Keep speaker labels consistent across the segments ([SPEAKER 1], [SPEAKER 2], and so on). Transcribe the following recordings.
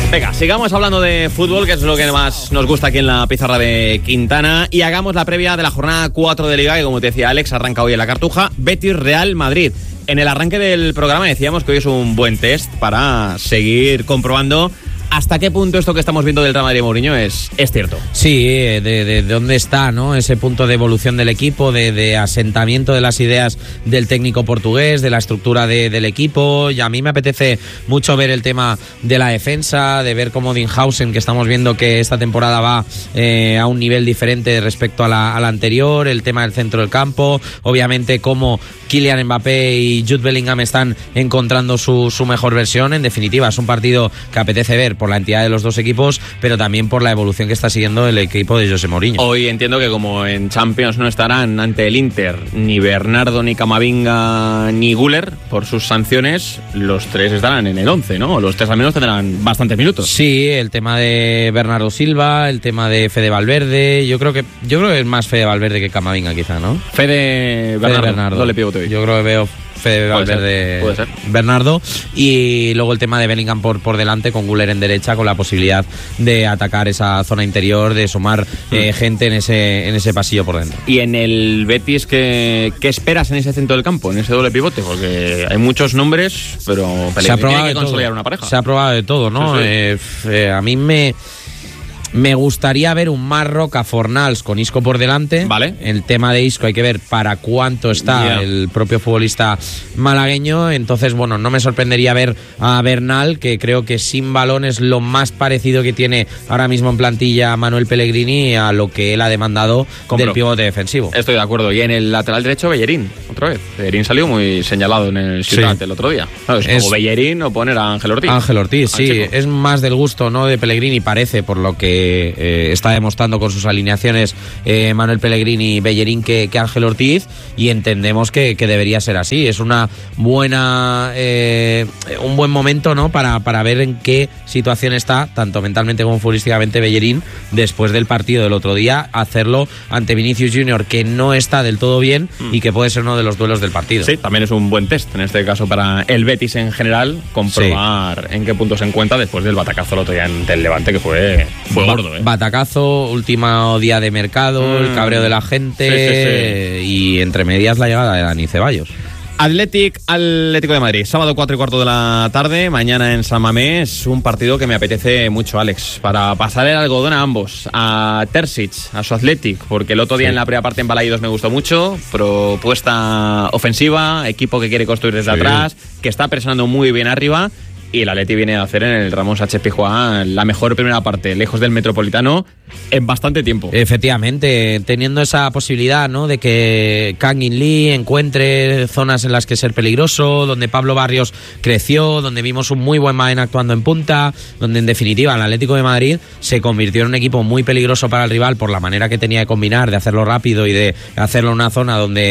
[SPEAKER 1] Venga, sigamos hablando de fútbol, que es lo que más nos gusta aquí en la pizarra de Quintana, y hagamos la previa de la jornada 4 de Liga, que como te decía Alex, arranca hoy en la Cartuja, Betis-Real Madrid. En el arranque del programa decíamos que hoy es un buen test para seguir comprobando hasta qué punto esto que estamos viendo del Real Madrid de Mourinho es cierto.
[SPEAKER 2] Sí, de dónde está, ¿no? Ese punto de evolución del equipo, de asentamiento de las ideas del técnico portugués, de la estructura del equipo. Y a mí me apetece mucho ver el tema de la defensa, de ver cómo Dinhausen, que estamos viendo que esta temporada va a un nivel diferente respecto a la anterior, el tema del centro del campo, obviamente cómo Kylian Mbappé y Jude Bellingham están encontrando su mejor versión. En definitiva, es un partido que apetece ver por la entidad de los dos equipos, pero también por la evolución que está siguiendo el equipo de José Mourinho.
[SPEAKER 1] Hoy entiendo que como en Champions no estarán ante el Inter ni Bernardo, ni Camavinga, ni Güler por sus sanciones, los tres estarán en el 11, ¿no? Los tres al menos tendrán bastantes minutos.
[SPEAKER 2] Sí, el tema de Bernardo Silva, el tema de Fede Valverde, yo creo que es más Fede Valverde que Camavinga quizá, ¿no?
[SPEAKER 1] Fede Bernardo. No le pivote hoy.
[SPEAKER 2] Yo creo que veo Fede Valverde,
[SPEAKER 1] puede ser.
[SPEAKER 2] Bernardo, y luego el tema de Bellingham por delante, con Güler en derecha, con la posibilidad de atacar esa zona interior, de sumar gente en ese pasillo por dentro.
[SPEAKER 1] Y en el Betis, ¿qué esperas en ese centro del campo, en ese doble pivote? Porque hay muchos nombres, pero
[SPEAKER 2] se ha probado
[SPEAKER 1] tiene que consolidar
[SPEAKER 2] todo.
[SPEAKER 1] Una pareja.
[SPEAKER 2] Se ha probado de todo, ¿no? Sí. A mí me gustaría ver un Marroca Fornals con Isco por delante.
[SPEAKER 1] Vale.
[SPEAKER 2] El tema de Isco hay que ver para cuánto está el propio futbolista malagueño. Entonces, bueno, no me sorprendería ver a Bernal, que creo que sin balón es lo más parecido que tiene ahora mismo en plantilla Manuel Pellegrini a lo que él ha demandado del pivote defensivo.
[SPEAKER 1] Estoy de acuerdo. Y en el lateral derecho, Bellerín, otra vez. Bellerín salió muy señalado en el Ciudad el otro día. O Bellerín o poner a Ángel Ortiz.
[SPEAKER 2] Ángel Ortiz, sí. Es más del gusto, ¿no?, de Pellegrini, parece, por lo que está demostrando con sus alineaciones Manuel Pellegrini y Bellerín que Ángel Ortiz, y entendemos que debería ser así. Es una buena un buen momento, ¿no?, para ver en qué situación está, tanto mentalmente como futbolísticamente, Bellerín después del partido del otro día, hacerlo ante Vinicius Junior, que no está del todo bien y que puede ser uno de los duelos del partido.
[SPEAKER 1] Sí, también es un buen test en este caso para el Betis en general, comprobar en qué punto se encuentra después del batacazo el otro día ante el Levante, que fue gordo.
[SPEAKER 2] Batacazo, último día de mercado, el cabreo de la gente, y entre medias la llegada de Dani Ceballos.
[SPEAKER 1] Atlético de Madrid, sábado 4:15 de la tarde, mañana en San Mamés. Un partido que me apetece mucho, Alex, para pasar el algodón a ambos, a Terzic, a su Athletic, porque el otro día en la primera parte en Balaídos me gustó mucho, propuesta ofensiva, equipo que quiere construir desde atrás, que está presionando muy bien arriba. Y el Atleti viene a hacer en el Ramón Sánchez Pizjuán la mejor primera parte, lejos del Metropolitano, en bastante tiempo.
[SPEAKER 2] Efectivamente, teniendo esa posibilidad, ¿no?, de que Kangin Lee encuentre zonas en las que ser peligroso, donde Pablo Barrios creció, donde vimos un muy buen Maén actuando en punta, donde en definitiva el Atlético de Madrid se convirtió en un equipo muy peligroso para el rival por la manera que tenía de combinar, de hacerlo rápido y de hacerlo en una zona donde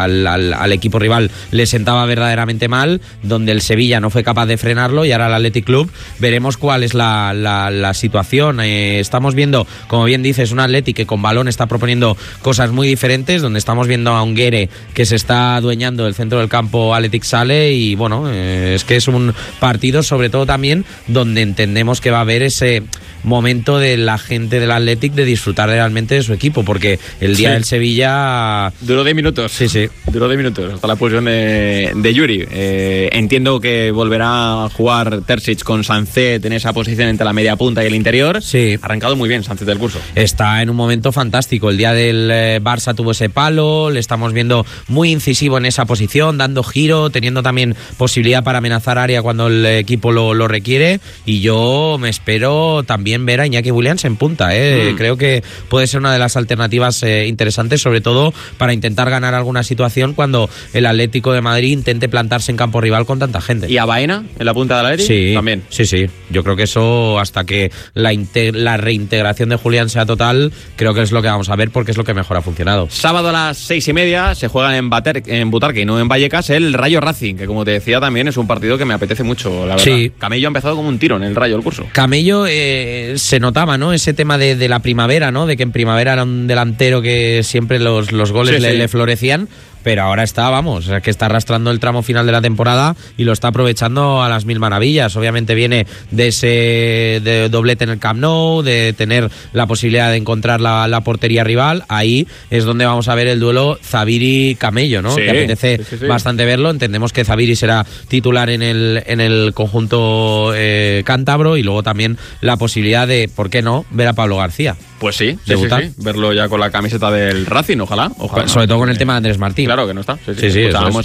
[SPEAKER 2] al equipo rival le sentaba verdaderamente mal, donde el Sevilla no fue capaz de frenarlo. Y ahora el Athletic Club veremos cuál es la situación. Estamos viendo, como bien dices, un Athletic que con balón está proponiendo cosas muy diferentes, donde estamos viendo a Unguere que se está adueñando del centro del campo. Athletic sale y bueno, es que es un partido sobre todo también donde entendemos que va a haber ese momento de la gente del Athletic de disfrutar realmente de su equipo, porque el día del Sevilla
[SPEAKER 1] duró 10 minutos.
[SPEAKER 2] Sí.
[SPEAKER 1] Duró 10 minutos hasta la posición de Yuri. Entiendo que volverá a jugar Terzic con Sancet en esa posición entre la media punta y el interior.
[SPEAKER 2] Sí.
[SPEAKER 1] Ha arrancado muy bien Sancet del curso.
[SPEAKER 2] Está en un momento fantástico. El día del Barça tuvo ese palo, le estamos viendo muy incisivo en esa posición, dando giro, teniendo también posibilidad para amenazar área cuando el equipo lo requiere, y yo me espero también ver a Iñaki Williams en punta. Creo que puede ser una de las alternativas interesantes, sobre todo para intentar ganar alguna situación cuando el Atlético de Madrid intente plantarse en campo rival con tanta gente.
[SPEAKER 1] ¿Y a Baena en la punta del Atlético?
[SPEAKER 2] Sí,
[SPEAKER 1] también.
[SPEAKER 2] Sí. Yo creo que eso, hasta que la reintegración de Julián sea total, creo que es lo que vamos a ver, porque es lo que mejor ha funcionado.
[SPEAKER 1] Sábado a las 6:30 se juega en Butarque y no en Vallecas el Rayo Racing, que como te decía también es un partido que me apetece mucho, la verdad.
[SPEAKER 2] Sí.
[SPEAKER 1] Camello ha empezado como un tiro en el Rayo el curso.
[SPEAKER 2] Camello se notaba, ¿no?, ese tema de la primavera, ¿no?, de que en primavera era un delantero que siempre los goles le florecían. pero ahora está, vamos, es que está arrastrando el tramo final de la temporada y lo está aprovechando a las mil maravillas. Obviamente viene de ese doblete en el Camp Nou, de tener la posibilidad de encontrar la portería rival. Ahí es donde vamos a ver el duelo Zabiri-Camello, ¿no?
[SPEAKER 1] Sí,
[SPEAKER 2] que apetece bastante verlo. Entendemos que Zabiri será titular en el conjunto cántabro, y luego también la posibilidad de, ¿por qué no?, ver a Pablo García.
[SPEAKER 1] Pues sí,
[SPEAKER 2] debutar.
[SPEAKER 1] sí, verlo ya con la camiseta del Racing, ojalá.
[SPEAKER 2] Sobre todo con el tema de Andrés Martín.
[SPEAKER 1] Claro que no está. Sí,
[SPEAKER 2] Escuchábamos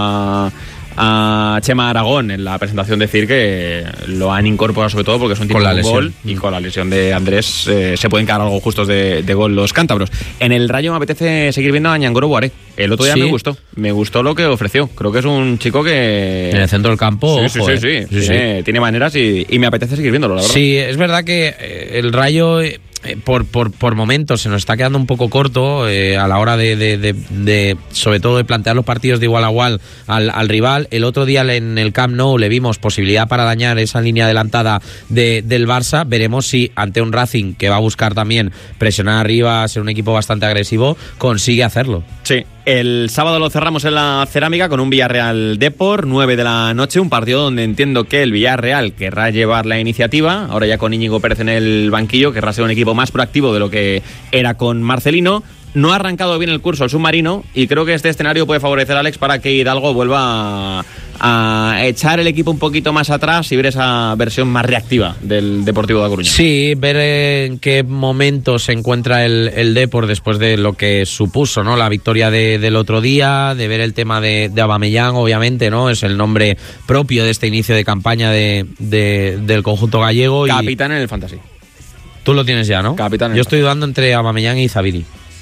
[SPEAKER 1] a Chema Aragón en la presentación decir que lo han incorporado sobre todo porque es un tipo de gol, y con la lesión de Andrés se pueden quedar algo justos de gol los cántabros. En el Rayo me apetece seguir viendo a Ñangoro Boaré. El otro día me gustó lo que ofreció. Creo que es un chico que
[SPEAKER 2] en el centro del campo
[SPEAKER 1] tiene maneras y me apetece seguir viéndolo, la verdad.
[SPEAKER 2] Sí, es verdad que el Rayo por momentos se nos está quedando un poco corto a la hora de sobre todo de plantear los partidos de igual a igual al rival. El otro día en el Camp Nou le vimos posibilidad para dañar esa línea adelantada del Barça. Veremos si ante un Racing que va a buscar también presionar arriba, ser un equipo bastante agresivo, consigue hacerlo.
[SPEAKER 1] Sí. El sábado lo cerramos en la Cerámica con un Villarreal Depor, 9 de la noche, un partido donde entiendo que el Villarreal querrá llevar la iniciativa, ahora ya con Íñigo Pérez en el banquillo, querrá ser un equipo más proactivo de lo que era con Marcelino. No ha arrancado bien el curso el submarino y creo que este escenario puede favorecer a Alex para que Hidalgo vuelva a echar el equipo un poquito más atrás y ver esa versión más reactiva del Deportivo de A Coruña.
[SPEAKER 2] Sí, ver en qué momento se encuentra el Depor después de lo que supuso, ¿no?, la victoria del otro día, de ver el tema de Aubameyang, obviamente, ¿no?, es el nombre propio de este inicio de campaña del conjunto gallego.
[SPEAKER 1] Capitán en el Fantasy.
[SPEAKER 2] Tú lo tienes ya, ¿no?
[SPEAKER 1] Capitán.
[SPEAKER 2] Yo estoy dudando entre Aubameyang y Zabiri.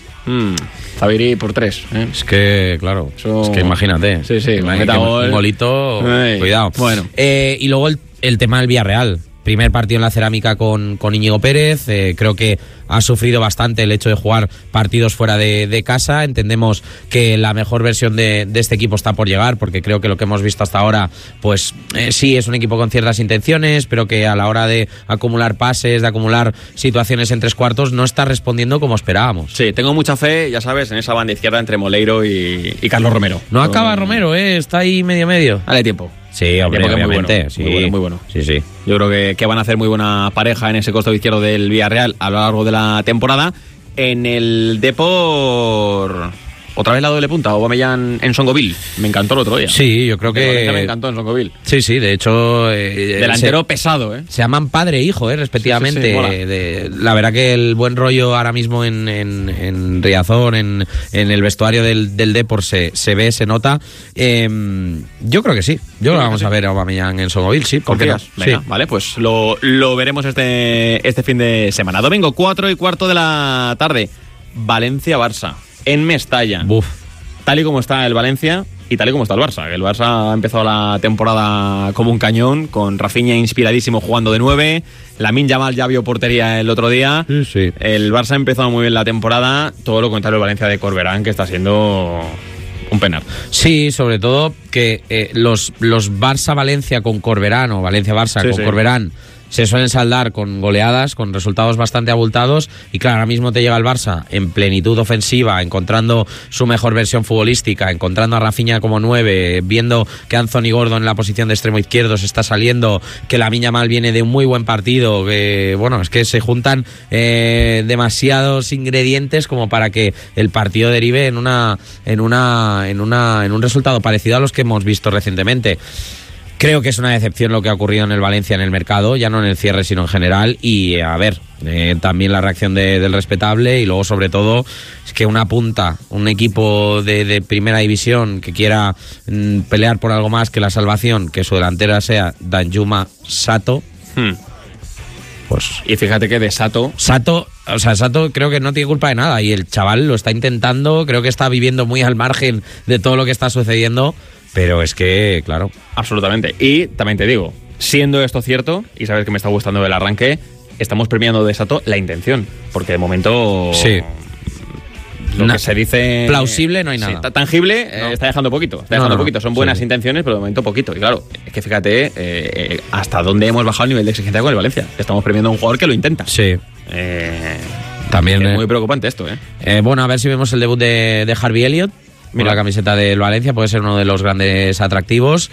[SPEAKER 1] Zabiri por 3.
[SPEAKER 2] Es que, claro, es que imagínate.
[SPEAKER 1] Sí,
[SPEAKER 2] un golito, cuidado.
[SPEAKER 1] Bueno.
[SPEAKER 2] Y luego el tema del Villarreal. Primer partido en la Cerámica con Íñigo Pérez. Creo que ha sufrido bastante el hecho de jugar partidos fuera de casa. Entendemos que la mejor versión de este equipo está por llegar, porque creo que lo que hemos visto hasta ahora, pues sí, es un equipo con ciertas intenciones, pero que a la hora de acumular pases, de acumular situaciones en tres cuartos, no está respondiendo como esperábamos.
[SPEAKER 1] Sí, tengo mucha fe, ya sabes, en esa banda izquierda entre Moleiro y Carlos Romero.
[SPEAKER 2] No acaba Romero, está ahí medio.
[SPEAKER 1] Dale tiempo.
[SPEAKER 2] Sí, hombre, obviamente.
[SPEAKER 1] Muy bueno.
[SPEAKER 2] Sí.
[SPEAKER 1] Yo creo que van a hacer muy buena pareja en ese costado izquierdo del Villarreal a lo largo de la temporada. En el Depor, otra vez la doble punta, Aubameyang en Songoville. Me encantó el otro día.
[SPEAKER 2] Sí, yo creo que
[SPEAKER 1] me encantó en Songoville.
[SPEAKER 2] Sí, de hecho...
[SPEAKER 1] delantero pesado,
[SPEAKER 2] Se llaman padre e hijo, respectivamente.
[SPEAKER 1] Sí,
[SPEAKER 2] la verdad que el buen rollo ahora mismo en Riazor, en el vestuario del Depor se ve, se nota. Yo creo que sí. Yo creo que vamos a ver a Aubameyang en Songoville, sí. ¿Por qué no?
[SPEAKER 1] Venga,
[SPEAKER 2] sí.
[SPEAKER 1] Vale, pues lo veremos este fin de semana. Domingo, 4:15 de la tarde. Valencia-Barça. En Mestalla.
[SPEAKER 2] Buf.
[SPEAKER 1] Tal y como está el Valencia y tal y como está el Barça. El Barça ha empezado la temporada como un cañón, con Rafinha inspiradísimo jugando de 9. Lamine Yamal ya vio portería el otro día.
[SPEAKER 2] Sí.
[SPEAKER 1] El Barça ha empezado muy bien la temporada. Todo lo contrario el Valencia de Corberán, que está siendo un penar.
[SPEAKER 2] Sí, sobre todo que los Barça-Valencia con Corberán o Valencia-Barça con Corberán se suelen saldar con goleadas, con resultados bastante abultados, y claro, ahora mismo te llega el Barça en plenitud ofensiva, encontrando su mejor versión futbolística, encontrando a Rafinha como 9, viendo que Anthony Gordon en la posición de extremo izquierdo se está saliendo, que Lamine Yamal viene de un muy buen partido, que bueno, es que se juntan demasiados ingredientes como para que el partido derive en un resultado parecido a los que hemos visto recientemente. Creo que es una decepción lo que ha ocurrido en el Valencia en el mercado, ya no en el cierre sino en general, y a ver, también la reacción del respetable, y luego sobre todo es que una punta, un equipo de primera división que quiera pelear por algo más que la salvación, que su delantera sea Danjuma Sato, pues...
[SPEAKER 1] Y fíjate que de Sato
[SPEAKER 2] creo que no tiene culpa de nada, y el chaval lo está intentando, creo que está viviendo muy al margen de todo lo que está sucediendo. Pero es que, claro.
[SPEAKER 1] Absolutamente. Y también te digo, siendo esto cierto, y sabes que me está gustando el arranque, estamos premiando de Sato la intención. Porque de momento...
[SPEAKER 2] Sí.
[SPEAKER 1] Lo que se dice...
[SPEAKER 2] Plausible no hay nada.
[SPEAKER 1] Tangible está dejando poquito. Son buenas intenciones, pero de momento poquito. Y claro, es que fíjate hasta dónde hemos bajado el nivel de exigencia con el Valencia. Estamos premiando a un jugador que lo intenta.
[SPEAKER 2] Sí.
[SPEAKER 1] También es muy preocupante esto,
[SPEAKER 2] Bueno, a ver si vemos el debut de Harvey Elliott. con la camiseta del Valencia, puede ser uno de los grandes atractivos.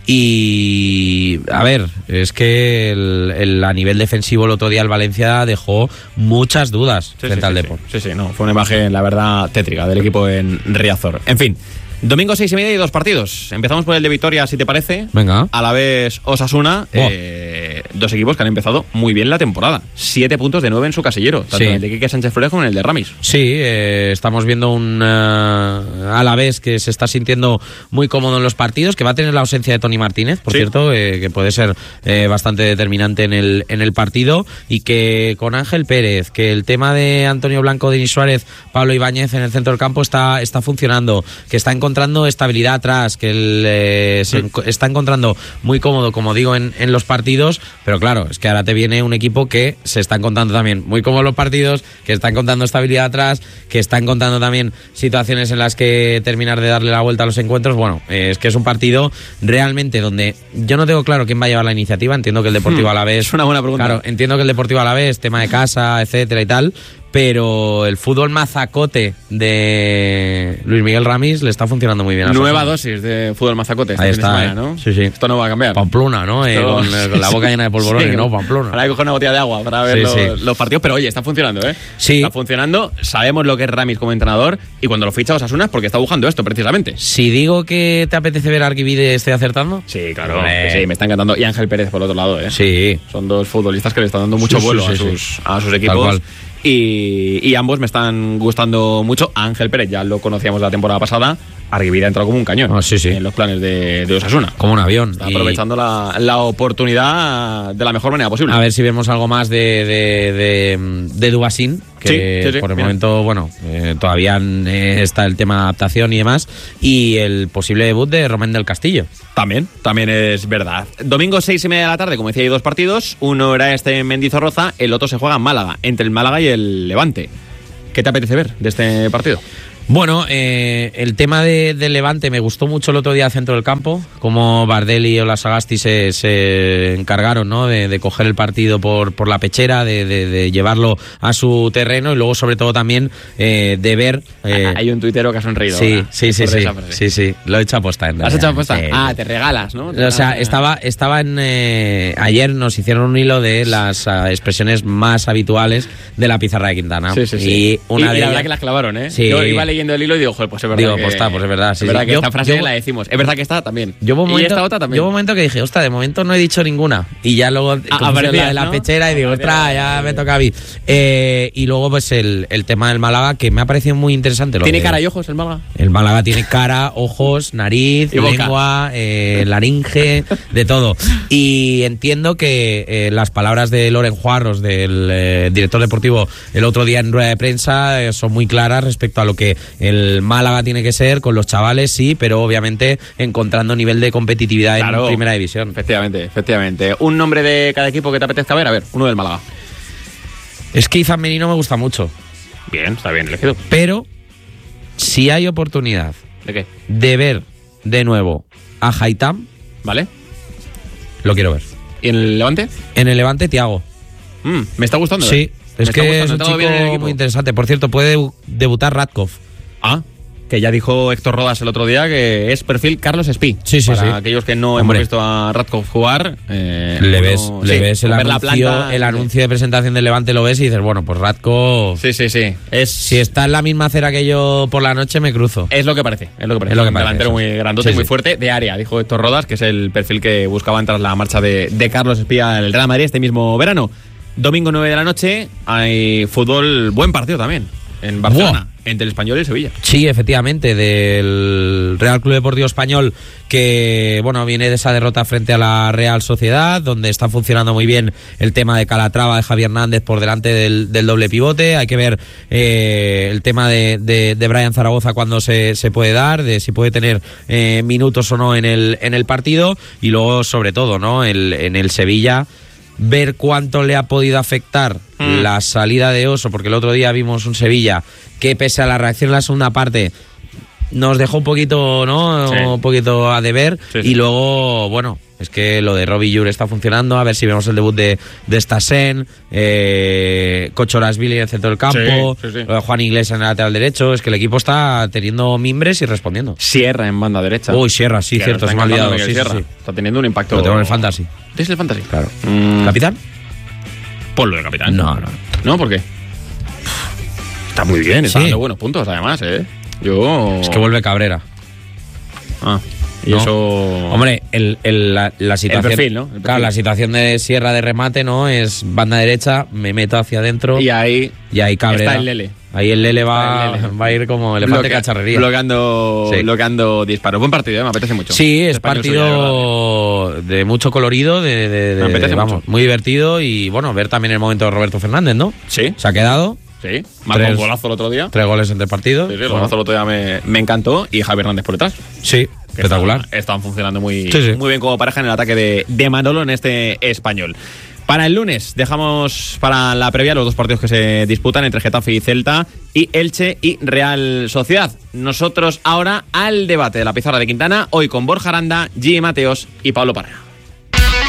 [SPEAKER 2] Y a ver, es que a nivel defensivo el otro día el Valencia dejó muchas dudas frente al Depor.
[SPEAKER 1] Sí, no, fue una imagen, la verdad, tétrica del equipo en Riazor. En fin, domingo 6:30 y 2 partidos. Empezamos por el de Vitoria, si te parece.
[SPEAKER 2] Venga.
[SPEAKER 1] Alavés Osasuna, dos equipos que han empezado muy bien la temporada. 7 puntos de 9 en su casillero, tanto en el de Quique Sánchez Flores como en el de Ramis.
[SPEAKER 2] Sí, estamos viendo un Alavés que se está sintiendo muy cómodo en los partidos, que va a tener la ausencia de Toni Martínez, por cierto, que puede ser bastante determinante en el partido, y que con Ángel Pérez, que el tema de Antonio Blanco, Denis Suárez, Pablo Ibáñez en el centro del campo está funcionando, que está encontrando estabilidad atrás, que él se está encontrando muy cómodo, como digo, en los partidos. Pero claro, es que ahora te viene un equipo que se está encontrando también muy cómodo en los partidos, que está encontrando estabilidad atrás, que está encontrando también situaciones en las que terminar de darle la vuelta a los encuentros. Bueno, es que es un partido realmente donde yo no tengo claro quién va a llevar la iniciativa. Entiendo que el Deportivo Alavés...
[SPEAKER 1] Es una buena pregunta.
[SPEAKER 2] Claro, entiendo que el Deportivo Alavés, tema de casa, etcétera y tal, pero el fútbol mazacote de Luis Miguel Ramis le está funcionando muy bien.
[SPEAKER 1] Nueva dosis de fútbol mazacote.
[SPEAKER 2] Ahí está,
[SPEAKER 1] semana, ¿no?
[SPEAKER 2] Sí.
[SPEAKER 1] Esto no va a cambiar.
[SPEAKER 2] Pamplona, ¿no? Con la boca llena de polvorones, ¿no? Pamplona.
[SPEAKER 1] Ahora hay que coger una botella de agua para ver los partidos, pero oye, está funcionando, ¿eh?
[SPEAKER 2] Sí.
[SPEAKER 1] Está funcionando, sabemos lo que es Ramis como entrenador, y cuando lo ficha Osasuna es porque está buscando esto, precisamente.
[SPEAKER 2] Si digo que te apetece ver a Arquivide esté acertando.
[SPEAKER 1] Sí, claro. Sí, me está encantando. Y Ángel Pérez por el otro lado, ¿eh?
[SPEAKER 2] Sí.
[SPEAKER 1] Son dos futbolistas que le están dando mucho vuelo a sus equipos. Y ambos me están gustando mucho. Ángel Pérez ya lo conocíamos la temporada pasada. Arquivide ha entrado como un cañón en los planes de Osasuna.
[SPEAKER 2] Como un avión.
[SPEAKER 1] Está aprovechando la oportunidad de la mejor manera posible.
[SPEAKER 2] A ver si vemos algo más de Dubasín, que por el momento, bueno, todavía está el tema de adaptación y demás. Y el posible debut de Román del Castillo.
[SPEAKER 1] También es verdad. Domingo 6:30 de la tarde, como decía, hay 2 partidos. Uno era en Mendizorroza, el otro se juega en Málaga, entre el Málaga y el Levante. ¿Qué te apetece ver de este partido?
[SPEAKER 2] Bueno, el tema del Levante me gustó mucho el otro día al centro del campo, como Bardelli y Olasagasti se encargaron, ¿no?, de coger el partido por la pechera, de llevarlo a su terreno, y luego sobre todo también de ver...
[SPEAKER 1] Hay un tuitero que ha sonreído.
[SPEAKER 2] Sí, lo he hecho aposta.
[SPEAKER 1] ¿Has hecho aposta? Te regalas, ¿no?
[SPEAKER 2] O sea, estaba en... ayer nos hicieron un hilo de las expresiones más habituales de la pizarra de Quintana.
[SPEAKER 1] Sí.
[SPEAKER 2] Y la
[SPEAKER 1] verdad que las clavaron, ¿eh?
[SPEAKER 2] Sí.
[SPEAKER 1] Yo iba leyendo el hilo y digo, joder, pues es verdad.
[SPEAKER 2] Pues es verdad.
[SPEAKER 1] Es verdad que esta frase la decimos. Es verdad que está también.
[SPEAKER 2] Y
[SPEAKER 1] esta otra también.
[SPEAKER 2] Yo un momento que dije, ostras, de momento no he dicho ninguna. Y ya luego
[SPEAKER 1] aparecía
[SPEAKER 2] la pechera y digo, ostras, ya me toca a mí. Y luego pues el tema del Málaga, que me ha parecido muy interesante.
[SPEAKER 1] ¿Tiene cara y ojos el Málaga?
[SPEAKER 2] El Málaga tiene cara, ojos, nariz, lengua, laringe, de todo. Y entiendo que las palabras de Loren Juarros, del director deportivo, el otro día en rueda de prensa, son muy claras respecto a lo que el Málaga tiene que ser con los chavales, sí, pero obviamente encontrando nivel de competitividad en primera división.
[SPEAKER 1] Efectivamente. Un nombre de cada equipo que te apetezca ver. A ver, uno del Málaga.
[SPEAKER 2] Es que Izan Menino me gusta mucho.
[SPEAKER 1] Bien, está bien elegido.
[SPEAKER 2] Pero si hay oportunidad
[SPEAKER 1] ¿de qué?
[SPEAKER 2] De ver de nuevo a Haitham,
[SPEAKER 1] ¿vale?
[SPEAKER 2] Lo quiero ver.
[SPEAKER 1] ¿Y en el Levante?
[SPEAKER 2] En el Levante, Thiago.
[SPEAKER 1] Me está gustando.
[SPEAKER 2] Sí. Es que es un chico muy interesante. Por cierto, puede debutar Radkov.
[SPEAKER 1] Que ya dijo Héctor Rodas el otro día que es perfil Carlos Espí. Para aquellos que no hemos visto a Radkov jugar,
[SPEAKER 2] le ves el anuncio de presentación del Levante, lo ves y dices, bueno, pues Radkov...
[SPEAKER 1] Sí.
[SPEAKER 2] Si está en la misma acera que yo por la noche, me cruzo.
[SPEAKER 1] Es lo que parece. Un delantero muy grandote, muy fuerte, de área, dijo Héctor Rodas, que es el perfil que buscaban tras la marcha de Carlos Espí al Real Madrid este mismo verano. Domingo 9 de la noche hay fútbol, buen partido también, en Barcelona, entre el Español y el Sevilla.
[SPEAKER 2] Sí, efectivamente, del Real Club Deportivo Español, que bueno, viene de esa derrota frente a la Real Sociedad, donde está funcionando muy bien el tema de Calatrava, de Javi Hernández por delante del doble pivote. Hay que ver el tema de Brian Zaragoza cuando se puede dar, de si puede tener minutos o no en el partido, y luego sobre todo, ¿no?, en el Sevilla, ver cuánto le ha podido afectar la salida de Oso, porque el otro día vimos un Sevilla que, pese a la reacción en la segunda parte, nos dejó un poquito, ¿no?
[SPEAKER 1] Sí.
[SPEAKER 2] Un poquito a deber.
[SPEAKER 1] Sí, sí.
[SPEAKER 2] Y luego, bueno, es que lo de Robbie Jure está funcionando. A ver si vemos el debut de Stassen, Kochorasvili en el centro del campo,
[SPEAKER 1] Sí, sí, sí.
[SPEAKER 2] lo de Juan Iglesias en el lateral derecho. Es que el equipo está teniendo mimbres y respondiendo.
[SPEAKER 1] Sierra en banda derecha.
[SPEAKER 2] Uy, Sierra, sí,
[SPEAKER 1] Que
[SPEAKER 2] cierto,
[SPEAKER 1] nos
[SPEAKER 2] se me
[SPEAKER 1] está
[SPEAKER 2] ha olvidado.
[SPEAKER 1] encantando
[SPEAKER 2] Sí,
[SPEAKER 1] Miguel
[SPEAKER 2] sí,
[SPEAKER 1] Sierra.
[SPEAKER 2] sí.
[SPEAKER 1] Está teniendo un impacto.
[SPEAKER 2] Lo tengo en el Fantasy.
[SPEAKER 1] ¿Tienes el Fantasy?
[SPEAKER 2] Claro.
[SPEAKER 1] Mm,
[SPEAKER 2] ¿Capitán?
[SPEAKER 1] Ponlo de capitán.
[SPEAKER 2] No.
[SPEAKER 1] ¿No? ¿Por qué? Está muy bien, está
[SPEAKER 2] Sí.
[SPEAKER 1] dando buenos puntos, además, Yo...
[SPEAKER 2] Es que vuelve Cabrera.
[SPEAKER 1] Ah, y
[SPEAKER 2] No.
[SPEAKER 1] eso...
[SPEAKER 2] Hombre, la situación.
[SPEAKER 1] perfil, ¿no? El perfil.
[SPEAKER 2] Claro, la situación de Sierra de remate, ¿no? Es banda derecha, me meto hacia adentro
[SPEAKER 1] Y ahí
[SPEAKER 2] Cabrera.
[SPEAKER 1] está el Lele.
[SPEAKER 2] Ahí el Lele va,
[SPEAKER 1] Está el Lele.
[SPEAKER 2] va a ir como elefante cacharrería.
[SPEAKER 1] Bloqueando disparos. Buen partido, me apetece mucho.
[SPEAKER 2] Sí, es
[SPEAKER 1] Español
[SPEAKER 2] partido de mucho colorido,
[SPEAKER 1] Me apetece
[SPEAKER 2] vamos,
[SPEAKER 1] mucho.
[SPEAKER 2] muy divertido y bueno, ver también el momento de Roberto Fernández, ¿no?
[SPEAKER 1] Sí,
[SPEAKER 2] Se ha quedado,
[SPEAKER 1] sí. Marcó un golazo el otro día.
[SPEAKER 2] 3 goles entre partidos.
[SPEAKER 1] Sí, el golazo el otro día me encantó. Y Javi Hernández por detrás.
[SPEAKER 2] Sí, espectacular.
[SPEAKER 1] Están funcionando muy
[SPEAKER 2] Sí.
[SPEAKER 1] muy bien como pareja en el ataque de Manolo en este español. Para el lunes dejamos para la previa los dos partidos que se disputan entre Getafe y Celta y Elche y Real Sociedad. Nosotros ahora al debate de la pizarra de Quintana, hoy con Borja Aranda, G. Mateos y Pablo Parra.